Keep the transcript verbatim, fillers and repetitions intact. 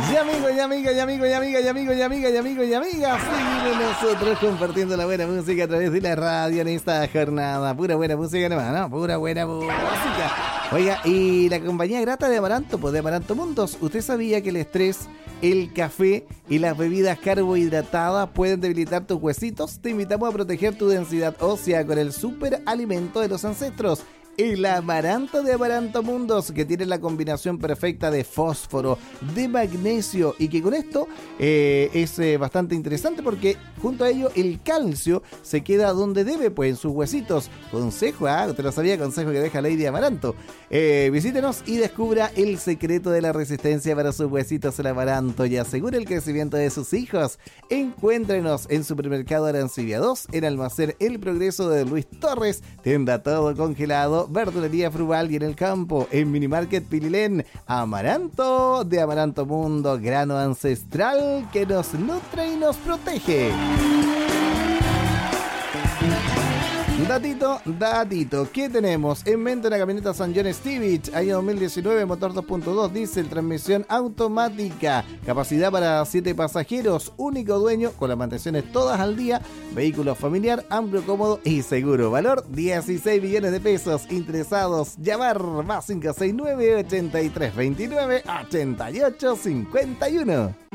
Y amigos, y amigas, y amigos, y amigas, y amigos, y amigas, y amigos, y amigas, seguimos nosotros compartiendo la buena música a través de la radio en esta jornada. Pura buena música, hermano, pura buena música. Oiga, y la compañía grata de Amaranto, pues de Amaranto Mundos. ¿Usted sabía que el estrés, el café y las bebidas carbohidratadas pueden debilitar tus huesitos? Te invitamos a proteger tu densidad ósea con el superalimento de los ancestros. El Amaranto de Amaranto Mundos, que tiene la combinación perfecta de fósforo, de magnesio, y que con esto eh, es eh, bastante interesante porque junto a ello el calcio se queda donde debe, pues en sus huesitos. Consejo, ah, usted lo sabía, consejo que deja Lady Amaranto. Eh, visítenos y descubra el secreto de la resistencia para sus huesitos el Amaranto y asegure el crecimiento de sus hijos. Encuéntrenos en Supermercado Arancibia dos, en Almacén El Progreso de Luis Torres, tienda todo congelado, verdulería Frugal y en el campo, en Minimarket Pililén. Amaranto de Amaranto Mundo, grano ancestral que nos nutre y nos protege. Datito, datito, ¿qué tenemos? En venta una camioneta San John Stevich, año dos mil diecinueve, motor dos punto dos, diésel, transmisión automática, capacidad para siete pasajeros, único dueño, con las mantenciones todas al día, vehículo familiar, amplio, cómodo y seguro. Valor dieciséis millones de pesos. Interesados, llamar más cinco seis nueve, ochenta y tres veintinueve, ochenta y ocho cincuenta y uno.